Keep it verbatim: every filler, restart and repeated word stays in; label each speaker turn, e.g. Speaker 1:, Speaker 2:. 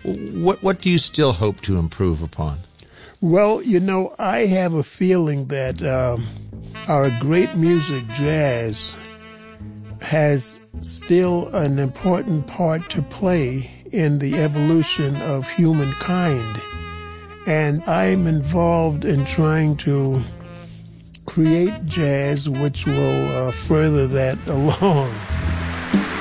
Speaker 1: What what do you still hope to improve upon?
Speaker 2: Well, you know, I have a feeling that um, our great music, jazz, has still an important part to play in the evolution of humankind. And I'm involved in trying to create jazz which will uh, further that along.